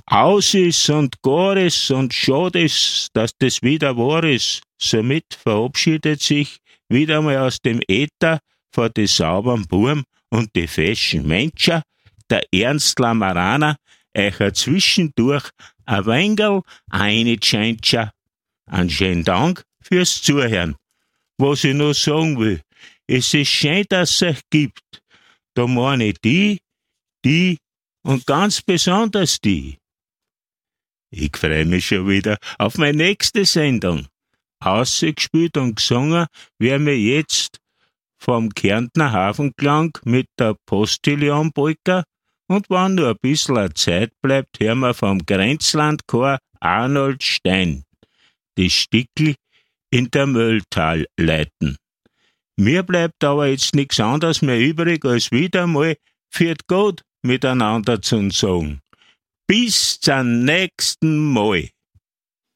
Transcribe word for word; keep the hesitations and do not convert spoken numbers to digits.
Aus ist und gar ist und schade ist, dass das wieder wahr ist. Somit verabschiedet sich wieder mal aus dem Äther vor die sauberen Burm und die feschen Menscher, der Ernst Lamaraner, euch zwischendurch ein Wengerl einetscheintscher. Einen schönen Dank fürs Zuhören. Was ich noch sagen will, es ist schön, dass es euch gibt. Da meine ich die, die und ganz besonders die. Ich freue mich schon wieder auf meine nächste Sendung. Ausgespielt und gesungen werden wir jetzt vom Kärntner Hafenklang mit der Postillon-Polka und wenn nur ein bisschen Zeit bleibt, hören wir vom Grenzlandchor Arnold Stein die Stickel in der Mölltal leiten. Mir bleibt aber jetzt nichts anderes mehr übrig, als wieder mal führt Gott miteinander zu sagen. Bis zum nächsten Mal.